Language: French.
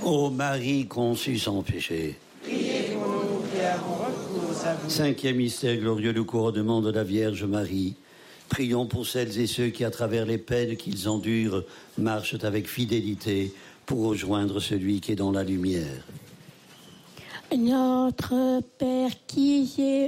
Ô Marie conçue sans péché. Priez pour nous qui avons recours à vous. Cinquième mystère glorieux, le couronnement de la Vierge Marie. Prions pour celles et ceux qui, à travers les peines qu'ils endurent, marchent avec fidélité pour rejoindre celui qui est dans la lumière. Notre Père qui es